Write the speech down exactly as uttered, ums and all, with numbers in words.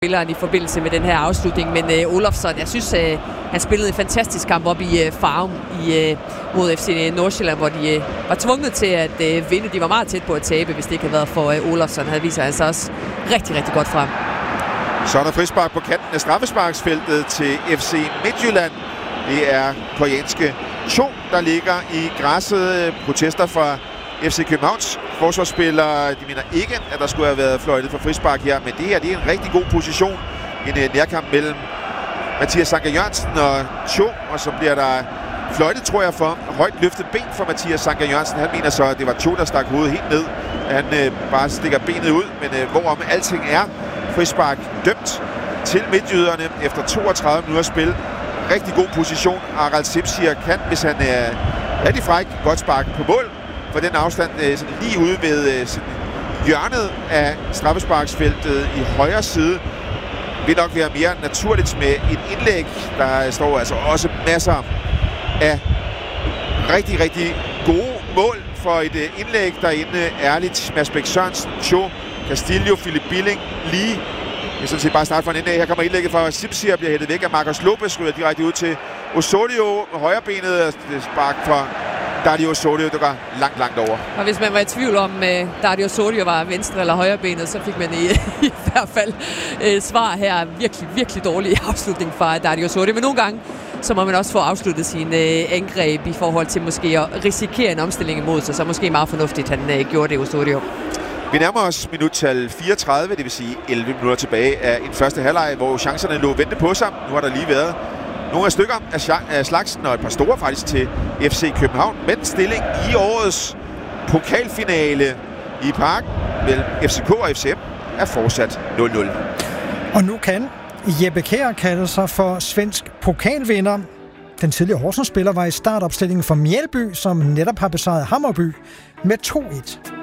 spilleren i forbindelse med den her afslutning, men øh, Olofsson, jeg synes, øh, han spillede en fantastisk kamp op i øh, Farum i, øh, mod F C Nordsjælland, hvor de øh, var tvunget til at øh, vinde. De var meget tæt på at tabe, hvis det ikke havde været for øh, Olofsson. Han viser altså også rigtig, rigtig godt frem. Så er der frispark på kanten af straffesparksfeltet til F C Midtjylland. Det er koreanske Cho, der ligger i græsset. Protester fra F C Københavns forsvarsspillere. De mener ikke, at der skulle have været fløjtet for frispark her, men det her det er en rigtig god position. En nærkamp mellem Mathias Sanker Jørgensen og Cho, og så bliver der fløjtet, tror jeg, for højt løftet ben for Mathias Sanker Jørgensen. Han mener så, at det var Cho, der stak hovedet helt ned. Han øh, bare stikker benet ud, men øh, hvorom alting er, frispark dømt til midtjyderne efter toogtredive minutter spil. Rigtig god position. Harald Sipsier kan, hvis han er rigtig fræk, godt sparke på mål. For den afstand øh, sådan lige ude ved øh, sådan hjørnet af straffesparksfeltet i højre side vil nok være mere naturligt med et indlæg. Der står altså også masser af rigtig, rigtig gode mål for et øh, indlæg derinde. Ærligt, Mads Bæk Sørensen, Cho, Castillo, Philip Billing, lige. Jeg sådan set bare starte fra en ende af. Her kommer indlægget fra Sipsier, bliver hættet væk af Marcos Lopez, ryger direkte ud til Osorio med højrebenet, og spark fra Dario Osorio, der går langt, langt over. Og hvis man var i tvivl om, uh, Dario Osorio var venstre eller højrebenet, så fik man i, i hvert fald uh, svar her. Virkelig, virkelig dårlig afslutning fra Dario Osorio. Men nogle gange, så må man også få afsluttet sine uh, angreb i forhold til måske at risikere en omstilling imod sig. Så måske meget fornuftigt, han uh, gjorde det, Osorio. Vi nærmer os minuttal fireogtredive, det vil sige elleve minutter tilbage af en første halvleg, hvor chancerne lå vente på sig. Nu har der lige været nogle af stykker af slagsen, og et par store faktisk til F C København. Men stilling i årets pokalfinale i Parken mellem F C K og F C M er fortsat nul nul. Og nu kan Jeppe Kjær kalde sig for svensk pokalvinder. Den tidligere Horsens-spiller var i startopstillingen for Mjællby, som netop har besejret Hammarby med to et.